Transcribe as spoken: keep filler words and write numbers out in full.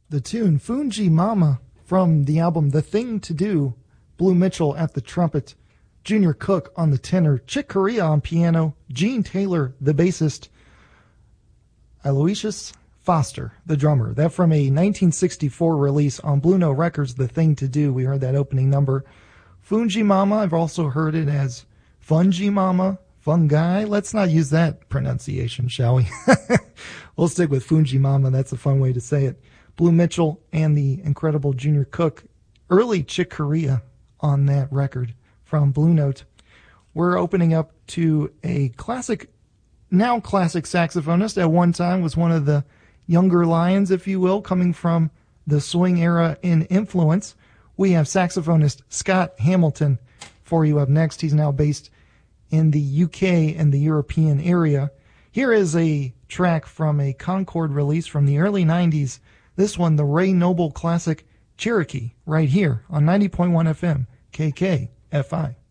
The tune Fungi Mama from the album The Thing to Do. Blue Mitchell at the trumpet, Junior Cook on the tenor, Chick Corea on piano, Gene Taylor, the bassist, Aloysius Foster, the drummer. That from a nineteen sixty-four release on Blue Note Records, The Thing to Do. We heard that opening number. Fungi Mama, I've also heard it as Fungi Mama, Fungi. Let's not use that pronunciation, shall we? We'll stick with Fungi Mama. That's a fun way to say it. Blue Mitchell and the incredible Junior Cook. Early Chick Corea on that record from Blue Note. We're opening up to a classic, now classic saxophonist. At one time was one of the younger lions, if you will, coming from the swing era in influence. We have saxophonist Scott Hamilton for you up next. He's now based in the U K and the European area. Here is a track from a Concord release from the early nineties. This one, the Ray Noble classic Cherokee, right here on ninety point one F M, K K F I.